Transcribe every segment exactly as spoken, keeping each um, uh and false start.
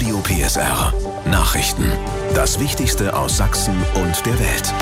Radio P S R. Nachrichten. Das Wichtigste aus Sachsen und der Welt.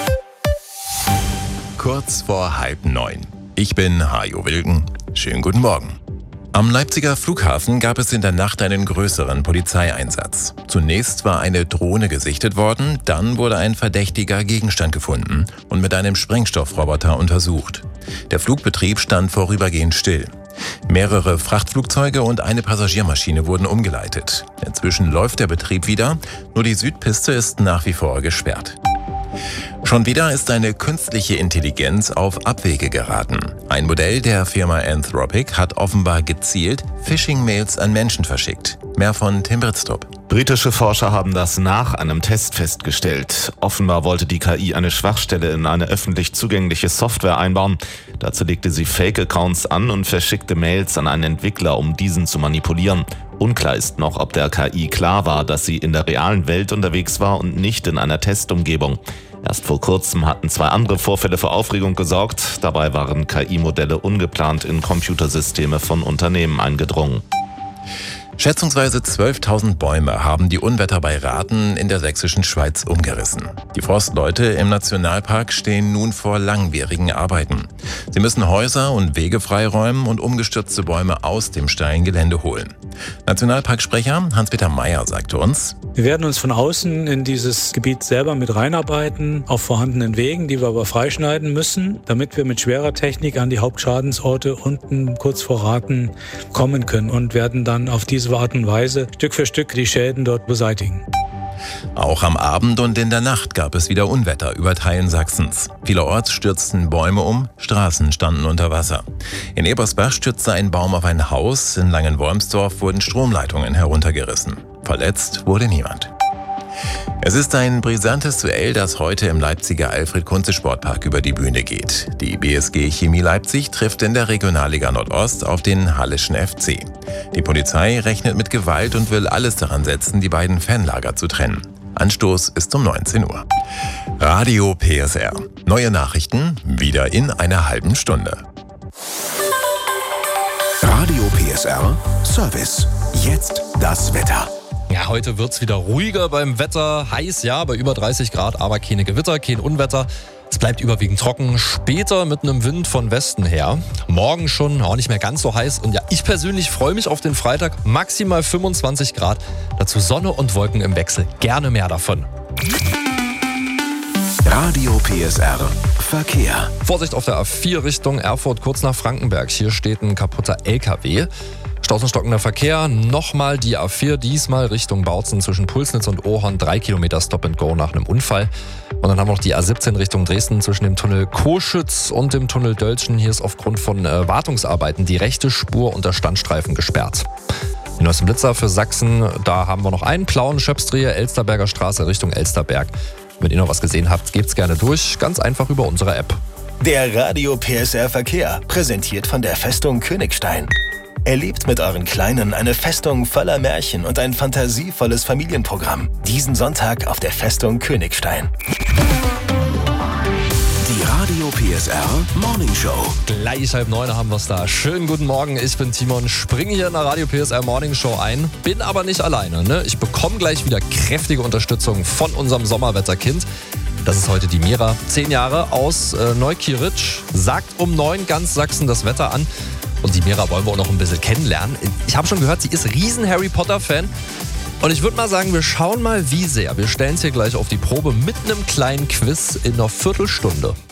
Kurz vor halb neun. Ich bin Hajo Wilken. Schönen guten Morgen. Am Leipziger Flughafen gab es in der Nacht einen größeren Polizeieinsatz. Zunächst war eine Drohne gesichtet worden, dann wurde ein verdächtiger Gegenstand gefunden und mit einem Sprengstoffroboter untersucht. Der Flugbetrieb stand vorübergehend still. Mehrere Frachtflugzeuge und eine Passagiermaschine wurden umgeleitet. Inzwischen läuft der Betrieb wieder, nur die Südpiste ist nach wie vor gesperrt. Schon wieder ist eine künstliche Intelligenz auf Abwege geraten. Ein Modell der Firma Anthropic hat offenbar gezielt Phishing-Mails an Menschen verschickt. Mehr von Tim Britztrup. Britische Forscher haben das nach einem Test festgestellt. Offenbar wollte die K I eine Schwachstelle in eine öffentlich zugängliche Software einbauen. Dazu legte sie Fake-Accounts an und verschickte Mails an einen Entwickler, um diesen zu manipulieren. Unklar ist noch, ob der K I klar war, dass sie in der realen Welt unterwegs war und nicht in einer Testumgebung. Erst vor kurzem hatten zwei andere Vorfälle für Aufregung gesorgt. Dabei waren K I-Modelle ungeplant in Computersysteme von Unternehmen eingedrungen. Schätzungsweise zwölftausend Bäume haben die Unwetter bei Rathen in der sächsischen Schweiz umgerissen. Die Forstleute im Nationalpark stehen nun vor langwierigen Arbeiten. Sie müssen Häuser und Wege freiräumen und umgestürzte Bäume aus dem steilen Gelände holen. Nationalparksprecher Hans-Peter Meyer sagte uns: Wir werden uns von außen in dieses Gebiet selber mit reinarbeiten, auf vorhandenen Wegen, die wir aber freischneiden müssen, damit wir mit schwerer Technik an die Hauptschadensorte unten kurz vor Rathen kommen können und werden dann auf diese Art und Weise Stück für Stück die Schäden dort beseitigen. Auch am Abend und in der Nacht gab es wieder Unwetter über Teilen Sachsens. Vielerorts stürzten Bäume um, Straßen standen unter Wasser. In Ebersbach stürzte ein Baum auf ein Haus, in Langenwolmsdorf wurden Stromleitungen heruntergerissen. Verletzt wurde niemand. Es ist ein brisantes Duell, das heute im Leipziger Alfred-Kunze-Sportpark über die Bühne geht. Die B S G Chemie Leipzig trifft in der Regionalliga Nordost auf den Halleschen F C. Die Polizei rechnet mit Gewalt und will alles daran setzen, die beiden Fanlager zu trennen. Anstoß ist um neunzehn Uhr. Radio P S R. Neue Nachrichten wieder in einer halben Stunde. Radio P S R Service. Jetzt das Wetter. Ja, heute wird's wieder ruhiger beim Wetter. Heiß, ja, bei über dreißig Grad, aber keine Gewitter, kein Unwetter. Es bleibt überwiegend trocken, später mit einem Wind von Westen her. Morgen schon auch nicht mehr ganz so heiß. Und ja, ich persönlich freue mich auf den Freitag. Maximal fünfundzwanzig Grad. Dazu Sonne und Wolken im Wechsel. Gerne mehr davon. Radio P S R Verkehr. Vorsicht auf der A vier Richtung Erfurt, kurz nach Frankenberg. Hier steht ein kaputter L K W. Straßenstockender Verkehr, nochmal die A vier, diesmal Richtung Bautzen zwischen Pulsnitz und Ohorn, drei Kilometer Stop and Go nach einem Unfall. Und dann haben wir noch die A siebzehn Richtung Dresden zwischen dem Tunnel Koschütz und dem Tunnel Dölzschen. Hier ist aufgrund von äh, Wartungsarbeiten die rechte Spur und der Standstreifen gesperrt. Die neuesten Blitzer für Sachsen, da haben wir noch einen, Plauen, Schöpsdrehe, Elsterberger Straße Richtung Elsterberg. Wenn ihr noch was gesehen habt, gebt's gerne durch, ganz einfach über unsere App. Der Radio P S R Verkehr, präsentiert von der Festung Königstein. Erlebt mit euren Kleinen eine Festung voller Märchen und ein fantasievolles Familienprogramm. Diesen Sonntag auf der Festung Königstein. Die Radio P S R Morning Show. Gleich halb neun haben wir es da. Schönen guten Morgen, ich bin Timon, springe hier in der Radio P S R Morning Show ein. Bin aber nicht alleine, ne? Ich bekomme gleich wieder kräftige Unterstützung von unserem Sommerwetterkind. Das ist heute die Mira, zehn Jahre aus äh, Neukirch, sagt um neun ganz Sachsen das Wetter an. Und die Mira wollen wir auch noch ein bisschen kennenlernen. Ich habe schon gehört, sie ist riesen Harry Potter-Fan. Und ich würde mal sagen, wir schauen mal, wie sehr. Wir stellen es hier gleich auf die Probe mit einem kleinen Quiz in einer Viertelstunde.